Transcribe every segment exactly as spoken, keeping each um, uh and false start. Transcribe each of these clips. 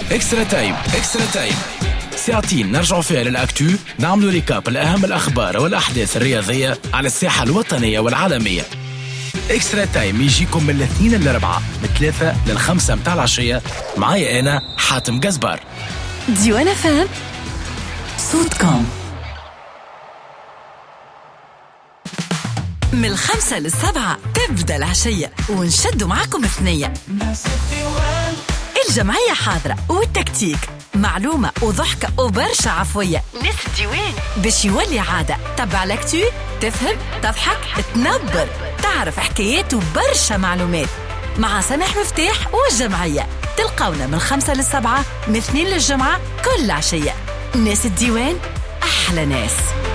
اكسترا تايم. اكسترا تايم ساعتين نرجعوا فيها للأكتو، نعملوا ريكاب الأهم الأخبار والأحداث الرياضية على الساحة الوطنية والعالمية. اكسترا تايم يجيكم من الاثنين للأربعة، من ثلاثة للخمسة متاع العشية. معايا أنا حاتم جزبار. ديوان اف ام صوتكم من الخمسة للسبعة تبدأ العشية ونشدوا معاكم ثنية. الجمعية حاضرة والتكتيك، معلومة وضحكة وبرشا عفوية. ناس الديوان باش يولي عادة. تبع لكتو تفهم تضحك تنبر تعرف حكايات وبرشا معلومات مع سماح مفتاح والجمعية. تلقونا من الخمسة للسبعة، من اثنين للجمعة كل عشية. ناس الديوان أحلى ناس.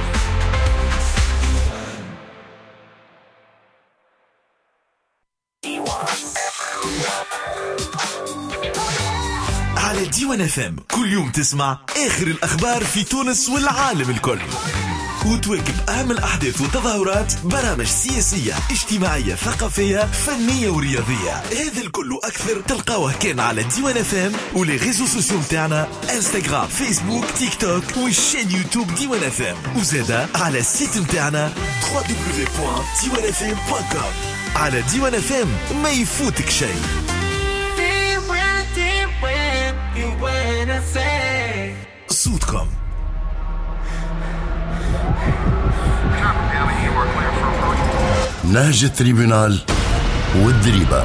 على ديوان اف ام كل يوم تسمع آخر الأخبار في تونس والعالم الكل، وتواكب أهم الأحداث والتظاهرات، برامج سياسية اجتماعية ثقافية فنية ورياضية. هذا الكل وأكثر تلقاوه كان على ديوان اف ام ولي ريزو سوسيو متاعنا، انستغرام، فيسبوك، تيك توك والشين يوتيوب ديوان اف ام، وزادا على السيت متاعنا دبليو دبليو دبليو دوت ديوان اف ام دوت كوم. على ديوان اف ام ما يفوتك شيء. صوتكم نهج التريبونال والدريبة.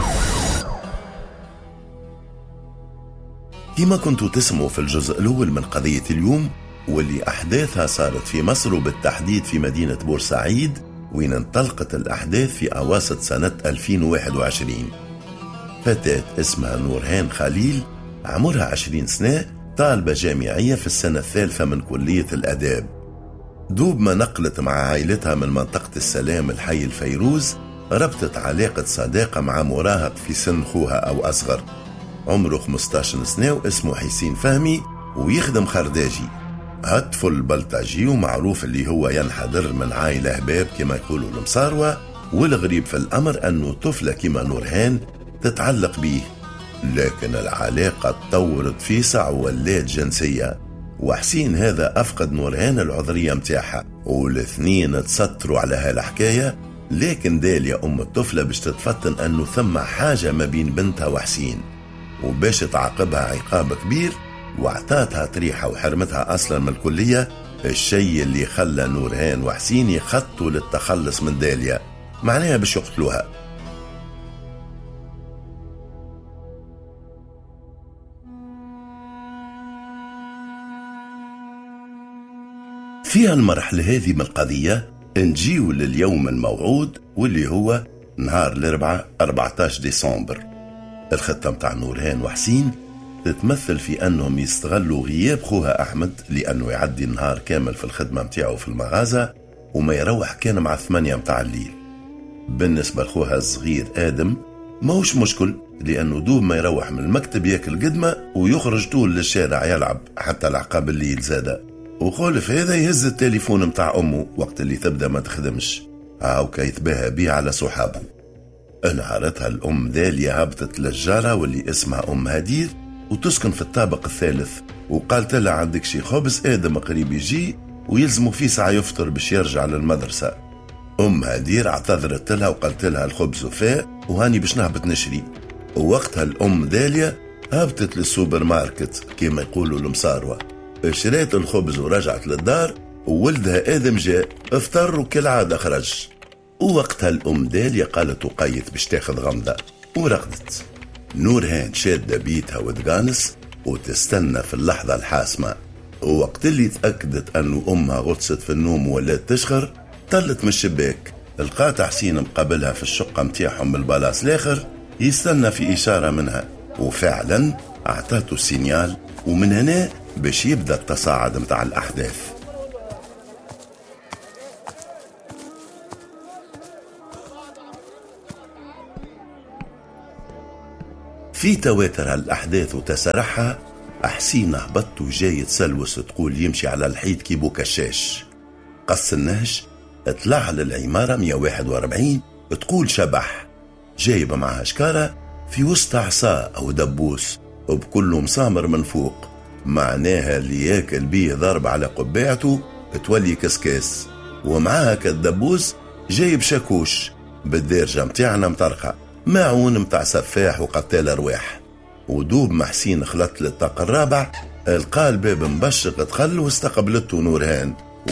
كما كنتوا تسمعوا في الجزء الأول من قضية اليوم، واللي أحداثها صارت في مصر وبالتحديد في مدينة بورسعيد، وين انطلقت الأحداث في أواسط سنة ألفين وواحد وعشرين. فتاة اسمها نورهان خليل، عمرها عشرين سنة، طالبة جامعية في السنة الثالثة من كلية الآداب. دوب ما نقلت مع عائلتها من منطقة السلام الحي الفيروز، ربطت علاقة صداقة مع مراهق في سن خوها أو أصغر، عمره خمسة عشر سنة واسمه حسين فهمي ويخدم خرداجي. هالطفل بلطجي ومعروف اللي هو ينحدر من عائلة هباب كما يقولوا المصاروة، والغريب في الأمر أنه طفلة كما نورهان تتعلق به، لكن العلاقة تطورت فيسع وولات جنسية، وحسين هذا أفقد نورهان العذرية متاعها، والاثنين تستروا على هالحكاية. لكن داليا أم الطفلة باش تتفتن أنه ثم حاجة ما بين بنتها وحسين، وباش تعاقبها عقاب كبير واعطاتها طريحة وحرمتها أصلا من الكلية، الشيء اللي خلى نورهان وحسين يخطوا للتخلص من داليا، معناها باش يقتلوها. في المرحلة هذه من القضية نجيو لليوم الموعود، واللي هو نهار الأربعاء أربعة عشر ديسمبر. الخطة متاع نورهان وحسين تتمثل في أنهم يستغلوا غياب خوها أحمد، لأنه يعدي النهار كامل في الخدمة متاعه في المغازة وما يروح كان مع ثمانية متاع الليل. بالنسبة لخوها الصغير آدم موش مشكل، لأنه دوب ما يروح من المكتب ياكل قدمة ويخرج طول للشارع يلعب حتى العقاب الليل زادة. وخولف هذا يهز التليفون متاع أمه وقت اللي تبدأ ما تخدمش، هاو كيتباهى بيه على صحابه. انهارتها الأم داليا، هبطت للجارة واللي اسمها أم هدير وتسكن في الطابق الثالث، وقالت لها عندك شي خبز، آدم قريب يجي ويلزموا فيه ساعة يفطر باش يرجع للمدرسة. أم هدير اعتذرت لها وقالت لها الخبز وفاء وهاني باش نهبط نشري. ووقتها الأم داليا هبطت للسوبر ماركت كما يقولوا المصاروة، شريت الخبز ورجعت للدار، وولدها آدم جاء افطر وكالعادة خرج. ووقتها الأم داليا قالت وقيت باش تاخذ غمضة ورقدت. نورهان شادة بيتها وتقانس وتستنى في اللحظة الحاسمة، ووقت اللي تأكدت أنه أمها غطست في النوم ولا تشخر، طلت من الشباك، لقات حسين مقابلها في الشقة متاعهم بالبلاص الآخر يستنى في إشارة منها، وفعلا أعطاته السينيال، ومن هنا باش يبدأ التصاعد متاع الأحداث. في تواتر هالأحداث وتسارعها، حسين هبط وجاي يتسلوس، تقول يمشي على الحيط كي بوكشاش. قص النهج اطلع للعمارة مية وواحد وأربعين، تقول شبح جايب معها شكارة في وسط عصا أو دبوس، وبكله مسامر من فوق، معناها اللي ياكل بيه ضرب على قباعته تولي كسكاس. ومعاها كالدبوس جايب شاكوش بالدارجة متاعنا مطرقة، معون متاع سفاح وقتال أرواح. ودوب محسين خلط للطاق الرابع، القى الباب مبشق دخل واستقبلته نورهان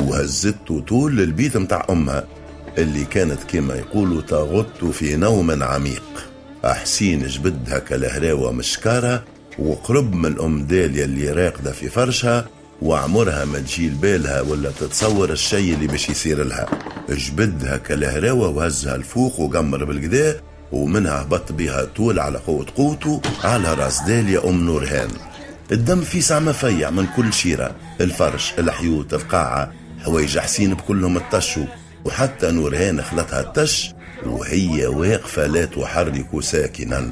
وهزته طول للبيت متاع أمها اللي كانت كما يقولوا تغط في نوم عميق. حسين جبدها كالهراوة مشكارة وقرب من الأم داليا اللي راقدة في فرشها، وعمرها ما تجي بالها ولا تتصور الشيء اللي باش يصير لها. جبدها كالهراوة وهزها الفوق وقمر بالقدا، ومنها هبط بها طول على قوة قوته على راس داليا أم نورهان. الدم في سعمة فيع من كل شيرة، الفرش، الحيوت، القاعة، حوايج حسين بكلهم التشوا، وحتى نورهان خلتها التش وهي واقفة لا تحرك ساكنا.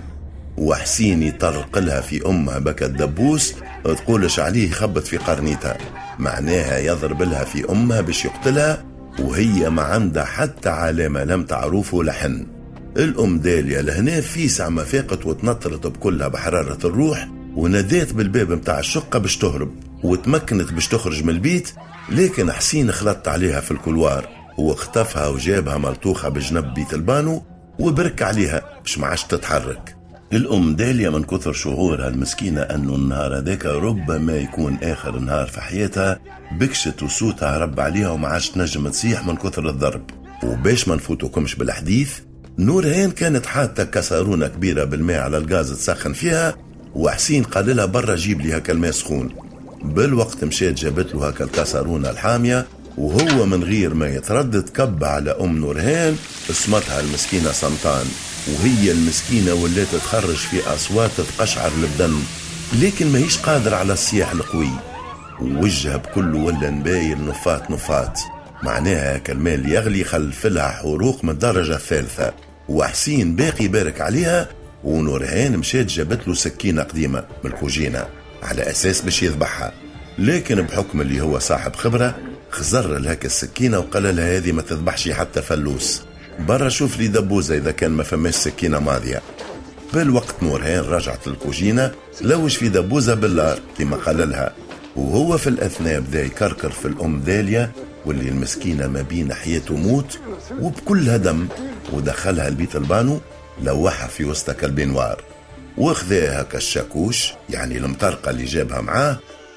وحسين يطرق لها في أمها بكى الدبوس، تقولش عليه خبط في قرنيتها، معناها يضرب لها في أمها باش يقتلها، وهي ما عندها حتى علامة لم تعرفه لحن. الأم داليا لهنا في سعمة فاقت وتنطرت بكلها بحرارة الروح، وناديت بالباب متاع الشقة باش تهرب، وتمكنت باش تخرج من البيت، لكن حسين خلط عليها في الكولوار واختفها وجابها ملطوخة بجنب بيت البانو وبرك عليها باش ما عادش تتحرك. الأم داليا من كثر شعورها المسكينة أنه النهار هذاك ربما يكون آخر نهار في حياتها، بكشت وصوتها رب عليها وما عادش تنجم تصيح من كثر الضرب. وباش ما نفوتوكمش بالحديث، نورهان كانت حاطة كسرونة كبيرة بالماء على الغاز تسخن فيها، وحسين قال لها برا جيب لي هكا الماء سخون. بالوقت مشيت جابت له هكا الكسرونة الحامية، وهو من غير ما يتردد كب على أم نورهان، اسمتها المسكينة سنطان، وهي المسكينة ولات تخرج في أصوات تقشعر البدن، لكن ما هيش قادر على الصياح القوي، ووجهها بكله ولا نبايل نفات نفات، معناها كالمال يغلي خلف لها حروق من الدرجة الثالثة. وحسين باقي بارك عليها، ونورهان مشيت جابت له سكينة قديمة من الكوجينة على أساس باش يذبحها، لكن بحكم اللي هو صاحب خبرة خزر لهاك السكينة وقال لها هذه ما تذبحش حتى فلوس، برا شوف لي دبوزة إذا كان ما فماش سكينة ماضية. بالوقت نورهان رجعت للكوجينة، لوش في دبوزة باللار كما قال لها، وهو في الأثناء بدا يكركر في الأم داليا واللي المسكينة ما بين حياة وموت وبكلها دم، ودخلها البيت البانو لوحها في وسط كالبينوار، واخذاها كالشاكوش يعني المطرقة اللي جابها معاه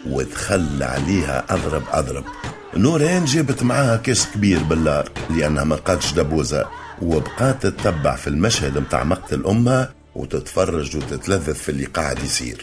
ودخل عليها أضرب أضرب. نورهان جابت معاها كاس كبير باللار لأنها ما لقاتش دبوزة، وبقات تتبع في المشهد متاع مقتل أمها وتتفرج وتتلذذ في اللي قاعد يصير.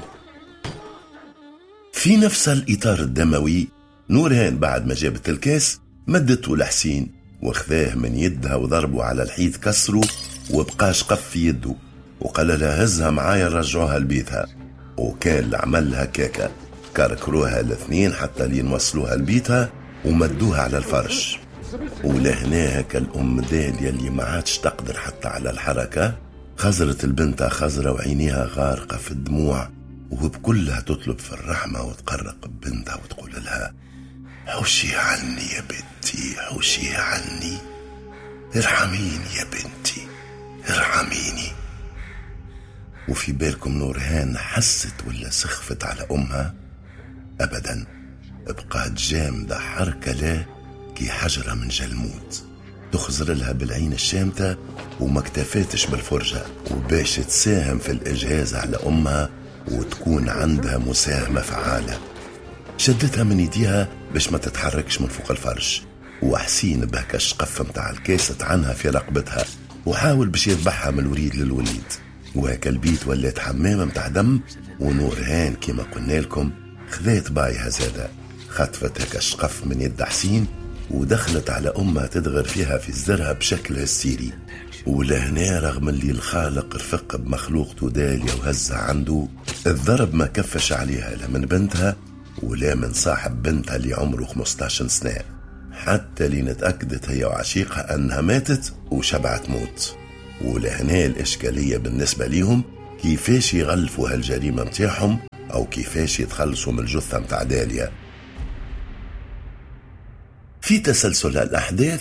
في نفس الإطار الدموي، نورهان بعد ما جابت الكاس مدته لحسين واخذاه من يدها وضربه على الحيط كسره، وبقاش قف في يده، وقال لها هزها معايا رجعوها لبيتها. وكان العمل هكاكا، كركروها الاثنين حتى لين وصلوها لبيتها ومدوها على الفرش. ولهناها كالأم داليا اللي ما عادش تقدر حتى على الحركة، خزرت البنت خزرة وعينيها غارقة في الدموع، وبكلها تطلب في الرحمة وتقرق ببنتها وتقول لها حوشي عني يا بنتي، حوشي عني، ارحميني يا بنتي، ارحميني. وفي بالكم نورهان حست ولا سخفت على أمها؟ أبدا، بقات جامدة حركة لا كي حجرة من جلموت، تخزر لها بالعين الشامتة وما اكتفاتش بالفرجة، وباش تساهم في الإجهاز على أمها وتكون عندها مساهمة فعالة. شدتها من يديها باش ما تتحركش من فوق الفرش، وحسين بهكا الشقف متاع الكاسة عنها في رقبتها وحاول باش يذبحها من الوريد للوليد. وهكا البيت ولات حمامة متاع دم، ونورهان كما قلنا لكم خذات بايها زادة، خطفت هكا الشقف من يد حسين ودخلت على أمها تدغر فيها في زرها بشكل هستيري. ولهنا رغم اللي الخالق رفق بمخلوقته داليا وهزها عنده، الضرب ما كفش عليها لا من بنتها ولا من صاحب بنتها اللي عمره خمسطاش سنة، حتى لين تأكدت هي وعشيقها أنها ماتت وشبعت موت. ولهنا الإشكالية بالنسبة ليهم كيفاش يغلفوا هالجريمة متاعهم أو كيفاش يتخلصوا من الجثة متاع داليا. في تسلسل الأحداث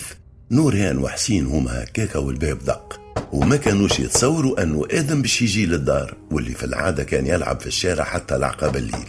نورهان وحسين هما هكاكا والباب دق، وما كانوش يتصوروا أنه آدم باش يجي للدار، واللي في العادة كان يلعب في الشارع حتى العقب الليل.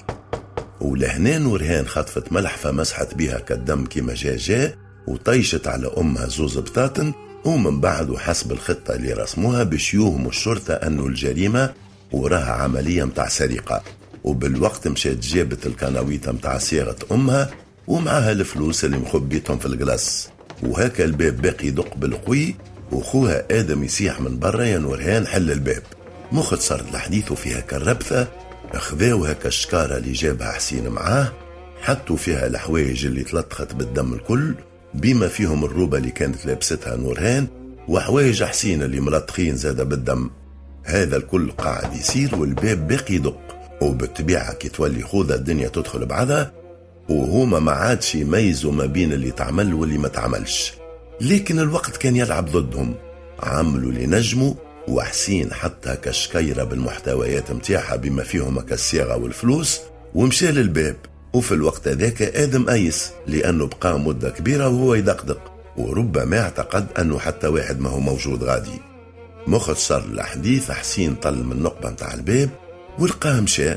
ولهنا نورهان خطفت ملحفة مسحت بها كالدم كيما جا جا، وطيشت على أمها زوز بطاطن، ومن بعد وحسب الخطة اللي رسموها باش يوهموا الشرطة أنه الجريمة وراها عملية متاع سرقة. وبالوقت مشات جابت الكناويطة متاع صياغة أمها ومعها الفلوس اللي مخبيتهم في الجلاس. وهكا الباب باقي يدق بالقوي، وخوها آدم يسيح من برا يا نورهان حل الباب. مختصر الحديث فيها كالربثة، اخذاو هكا الشكارة اللي جابها حسين معاه، حطوا فيها الحوايج اللي تلطخت بالدم الكل بما فيهم الروبة اللي كانت لابستها نورهان وحوايج حسين اللي ملطخين زادة بالدم. هذا الكل قاعد يصير والباب باقي يدق، وبالطبيعة كي تولي خوذة الدنيا تدخل بعضها، وهما ما عادش يميزوا ما بين اللي تعمل واللي ما تعملش. لكن الوقت كان يلعب ضدهم، عملوا اللي نجموا، وحسين حتى كشكيرة بالمحتويات متاعها بما فيهم كالصياغة والفلوس ومشى للباب. وفي الوقت ذاك آدم أيس لأنه بقى مدة كبيرة وهو يدقدق، وربما اعتقد أنه حتى واحد ما هو موجود غادي. مختصر الحديث حسين طل من نقبة متاع الباب ولقاه مشى،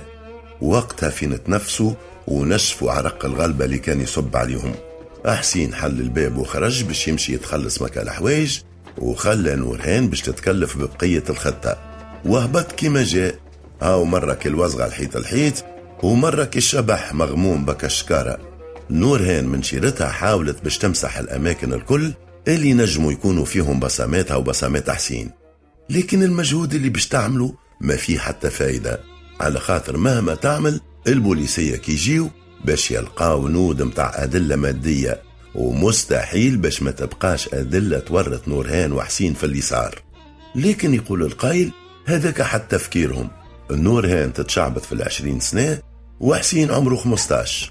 وقتها فين تنفسوا ونشفوا عرق الغلبة اللي كان يصب عليهم. حسين حل الباب وخرج باش يمشي يتخلص مكا الحوايج، وخلى نورهان باش تتكلف ببقية الخطة، وهبط كيما جاء. هاو مرة كالوزغة الحيط الحيط، ومرة كالشبح مغموم بكشكارة. نورهان من شيرتها حاولت باش تمسح الأماكن الكل اللي نجموا يكونوا فيهم بصماتها وبصمات حسين، لكن المجهود اللي باش تعمله ما فيه حتى فايدة، على خاطر مهما تعمل البوليسية كيجيو باش يلقاو نود متاع أدلة مادية، ومستحيل باش ما تبقاش أدلة تورط نورهان وحسين في اللي صار. لكن يقول القائل هذاك حتى تفكيرهم، نورهان تتشعبت في العشرين سنة وحسين عمره خمستاش.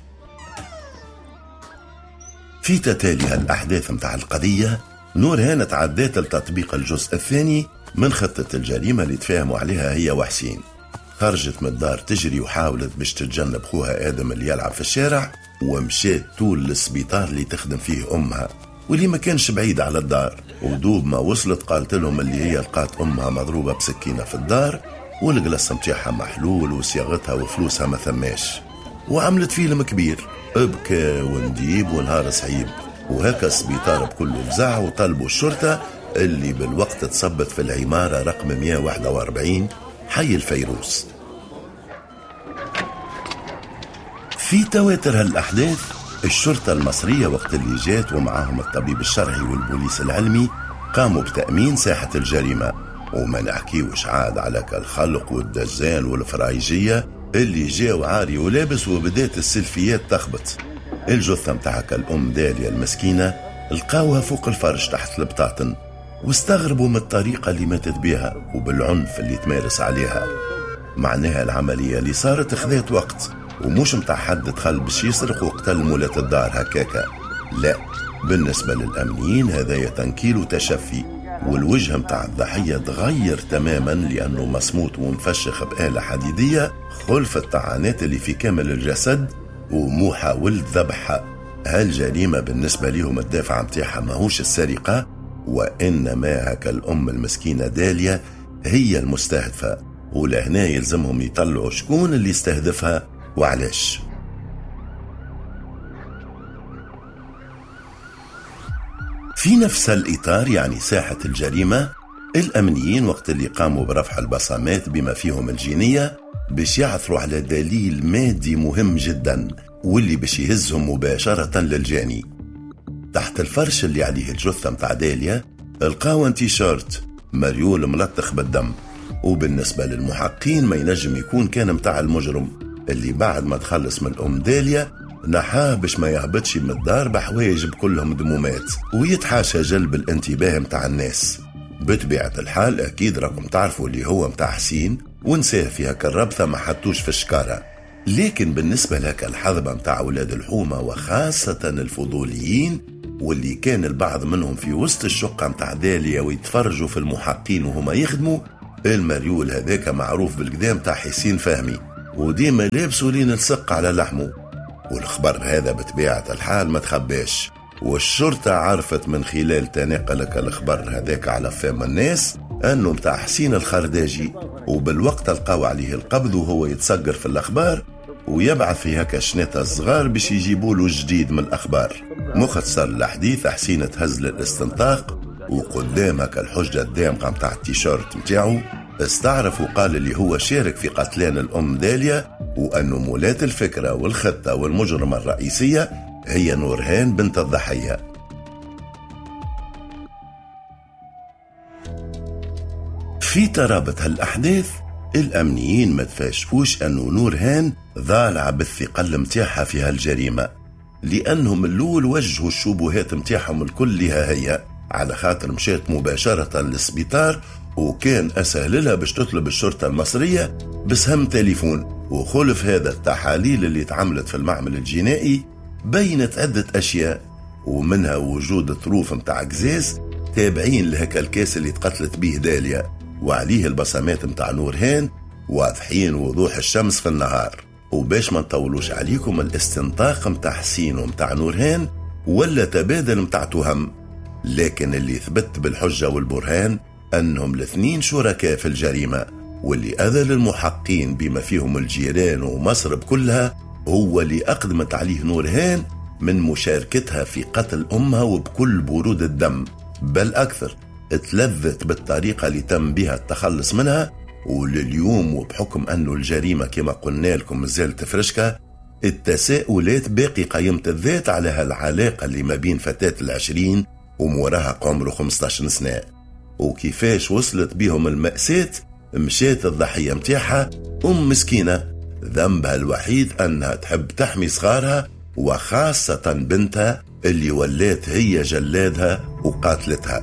في تتالي الأحداث متاع القضية، نورهان تعدات لتطبيق الجزء الثاني من خطة الجريمة اللي تفاهموا عليها هي وحسين. خرجت من الدار تجري وحاولت باش تتجنب خوها آدم اللي يلعب في الشارع، ومشات طول للسبيطار اللي تخدم فيه أمها واللي ما كانش بعيد على الدار. ودوب ما وصلت قالت لهم اللي هي لقات أمها مضروبة بسكينة في الدار، والجلس متاعها محلول وصياغتها وفلوسها ما ثماش، وعملت فيلم كبير ابكى ونديب ونهار صعيب. وهكا السبيطار بكل فزع وطلبوا الشرطة اللي بالوقت تصبت في العمارة رقم مئة وواحد وأربعين حي الفيروس. في تواتر هالأحداث الشرطة المصرية وقت اللي جات ومعاهم الطبيب الشرعي والبوليس العلمي قاموا بتأمين ساحة الجريمة، وما نحكيوش عاد على كالخلق والدجال والفرايجية اللي جاو عاري ولابس وبدات السلفيات تخبط. الجثة متاعك الأم داليا المسكينة لقاوها فوق الفرش تحت البطاطن، واستغربوا من الطريقة اللي ماتت بها وبالعنف اللي تمارس عليها. معناها العملية اللي صارت خذات وقت، ومش متاع حد دخل باش يسرق وقتل مولات الدار هكاكا، لا، بالنسبة للأمنيين هذا تنكيل وتشفي. والوجه متاع الضحية تغير تماما لأنه مسموط ومفشخ بآلة حديدية خلف الطعنات اللي في كامل الجسد، ومحاولة ذبحها. هالجريمة بالنسبة لهم الدافع متاعها ماهوش السرقة، وإنما هكا الأم المسكينة داليا هي المستهدفة، ولهنا يلزمهم يطلعوا شكون اللي استهدفها وعلاش. في نفس الإطار يعني ساحة الجريمة، الأمنيين وقت اللي قاموا برفع البصمات بما فيهم الجينية باش يعثروا على دليل مادي مهم جدا واللي باش يهزهم مباشرة للجاني. تحت الفرش اللي عليه الجثة متاع داليا لقاو تيشيرت مريول ملطخ بالدم، وبالنسبة للمحققين ما ينجم يكون كان متاع المجرم اللي بعد ما تخلص من الأم داليا نحاه باش ما يهبطش من الدار بحوايج بكلهم دمومات ويتحاشى جلب الانتباه متاع الناس. بطبيعة الحال أكيد راكم تعرفوا اللي هو متاع حسين ونساه فيها كالربثة ما حطوش في الشكارة. لكن بالنسبة لك الحظبة متاع أولاد الحومة وخاصة الفضوليين واللي كان البعض منهم في وسط الشقة متاع داليا ويتفرجوا في المحققين وهما يخدموا، المريول هذاك معروف بالقدام متاع حسين فهمي وديما لابسوا لين السق على لحمه. والخبر هذا بطبيعة الحال ما تخباش، والشرطة عرفت من خلال تناقلك الأخبار هذاك على فم الناس أنه متاع حسين الخرداجي، وبالوقت لقاو عليه القبض وهو يتصقر في الأخبار ويبعث في هكا شنطة صغار باش يجيبوا له جديد من الأخبار. مختصر الحديث، حسين تهز للاستنطاق وقدام هكا الحجة الدامغة متاع التيشيرت متاعو استعرف وقال اللي هو شارك في قتلان الأم داليا، وأنه مولاة الفكرة والخطة والمجرمة الرئيسية هي نورهان بنت الضحية. في ترابط هالأحداث الأمنيين ما تفاجئوش أنه نورهان ضالعة بالثقل متاعها في هالجريمة، لأنهم الأول وجهوا الشبهات متاعهم الكل لها هي، على خاطر مشات مباشرة للسبيطار وكان أسهل لها باش تطلب الشرطة المصرية بسهم تليفون. وخلف هذا التحاليل اللي تعملت في المعمل الجنائي بينت عدة أشياء، ومنها وجود طروف متاع قزاز تابعين لهكا الكاس اللي تقتلت به داليا، وعليه البصمات متاع نورهان واضحين وضوح الشمس في النهار. وباش ما نطولوش عليكم، الاستنطاق متاع حسين ومتاع نورهان ولا تبادل متاع تهم، لكن اللي ثبت بالحجة والبرهان أنهم الاثنين شركاء في الجريمة، واللي أذل المحققين بما فيهم الجيران ومصر بكلها هو اللي أقدمت عليه نورهان من مشاركتها في قتل أمها وبكل برود الدم، بل أكثر اتلذت بالطريقة اللي تم بها التخلص منها. ولليوم وبحكم أنه الجريمة كما قلنا لكم مازالت فرشكة، التساؤلات باقي قيمة الذات على هالعلاقة اللي ما بين فتاة العشرين ومراهق عمره خمسة عشر سنة، وكيفاش وصلت بهم المأساة. مشات الضحية متاعها أم مسكينة ذنبها الوحيد أنها تحب تحمي صغارها، وخاصة بنتها اللي ولات هي جلادها وقاتلتها.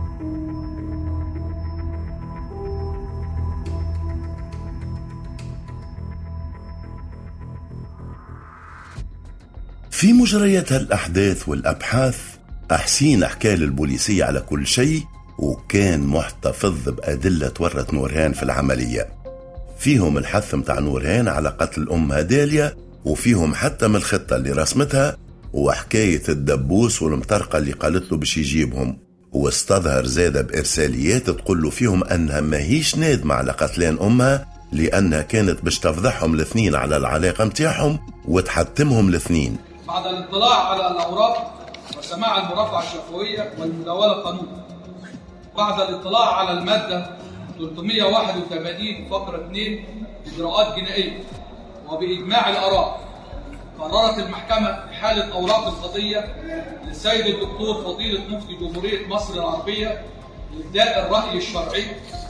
في مجريات الأحداث والأبحاث حسين حكى للبوليسية على كل شيء، وكان محتفظ بأدلة ورت نورهان في العملية، فيهم الحث متاع نورهان على قتل أمها داليا، وفيهم حتى من الخطة اللي رسمتها وحكاية الدبوس والمطرقة اللي قالت له باش يجيبهم. واستظهر زادة بإرساليات تقول له فيهم أنها ماهيش نادمة على قتلان أمها، لأنها كانت باش تفضحهم الاثنين على العلاقة متاعهم وتحتمهم الاثنين. بعد الاطلاع على الأوراق وسماع المرافعة الشفوية والمداولة القانونية، بعد الاطلاع على المادة ثلاثمائة وواحد وثمانين فقرة اثنين إجراءات جنائية، وبإجماع الآراء قررت المحكمة إحالة أوراق القضية للسيد الدكتور فضيلة مفتي جمهورية مصر العربية لإبداء الرأي الشرعي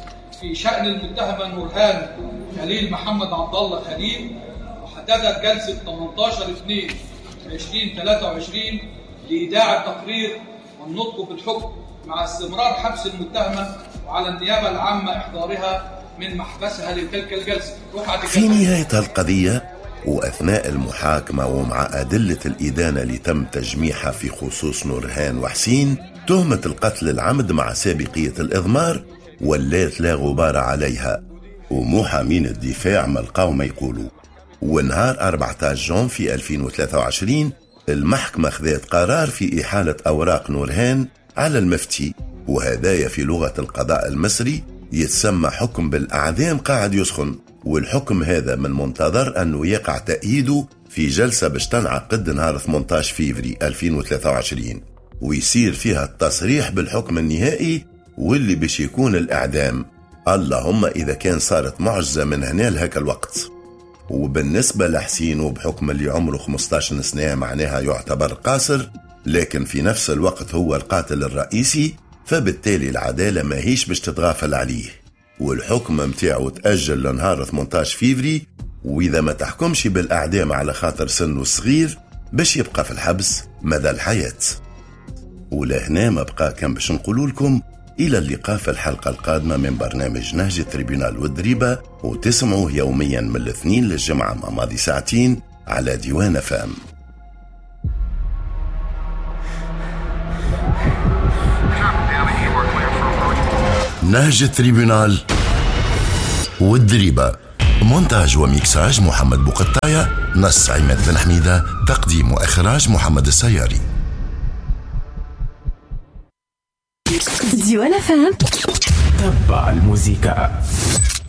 في شأن المتهمة نورهان خليل محمد عبد الله خليل، وحددت جلسة ثمانية عشر اثنين ألفين وثلاثة وعشرين لإيداع التقرير والنطق بالحكم، مع استمرار حبس المتهمة وعلى النيابة العامة إحضارها من محبسها لتلك الجلسة. في نهاية القضية وأثناء المحاكمة ومع أدلة الإدانة اللي تم تجميعها في خصوص نورهان وحسين، تهمة القتل العمد مع سابقية الإضمار ولات لا غبار عليها، ومحامين الدفاع ما لقاو ما يقولوا. ونهار أربعة عشر جون في ألفين وثلاثة وعشرين المحكمة خذت قرار في إحالة أوراق نورهان على المفتي، وهدايا في لغة القضاء المصري يتسمى حكم بالأعدام قاعد يسخن. والحكم هذا من منتظر أنه يقع تأييده في جلسة باش تنعقد نهار ثمانية عشر فيفري ألفين وثلاثة وعشرين، ويصير فيها التصريح بالحكم النهائي واللي باش يكون الإعدام، اللهم إذا كان صارت معجزة من هنا لهك الوقت. وبالنسبة لحسين وبحكم اللي عمره خمسة عشر سنة معناها يعتبر قاصر، لكن في نفس الوقت هو القاتل الرئيسي، فبالتالي العدالة ما هيش باش تتغافل عليه، والحكم متاعه تأجل لنهار ثمانية عشر فيفري، وإذا ما تحكمش بالأعدام على خاطر سنه صغير باش يبقى في الحبس مدى الحياة. ولهنا ما بقى كان باش نقول لكم إلى اللقاء في الحلقة القادمة من برنامج نهج التريبيونال والدريبة، وتسمعوه يوميا من الاثنين للجمعة مع ماضي ساعتين على ديوان فام. نهج التريبيونال والدريبة، مونتاج وميكساج محمد بوقطاية، نص عماد بن حميدة، تقديم وإخراج محمد السياري. ديوان اف ام. تبع الموسيقى.